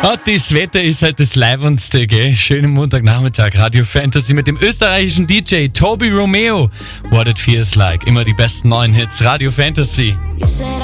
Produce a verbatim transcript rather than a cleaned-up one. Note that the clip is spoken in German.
Oh, das Wetter ist halt das Leibendste, gell? Schönen Montagnachmittag, Radio Fantasy mit dem österreichischen D J Toby Romeo. What it feels like. Immer die besten neuen Hits, Radio Fantasy.